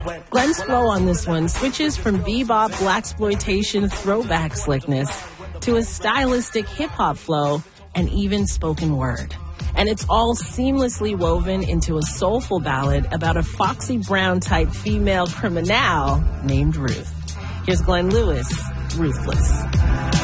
Glenn's flow on this one switches from bebop blaxploitation throwback slickness to a stylistic hip-hop flow and even spoken word. And it's all seamlessly woven into a soulful ballad about a Foxy Brown-type female criminal named Ruth. Here's Glenn Lewis, Ruthless.